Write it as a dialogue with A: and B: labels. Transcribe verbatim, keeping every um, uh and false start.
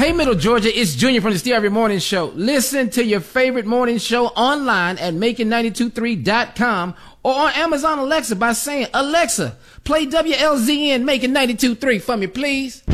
A: Hey, Middle Georgia, it's Junior from the Steve Harvey Morning Show. Listen to your favorite morning show online at making ninety two three dot com or on Amazon Alexa by saying, Alexa, play W L Z N Making ninety two three for me, please.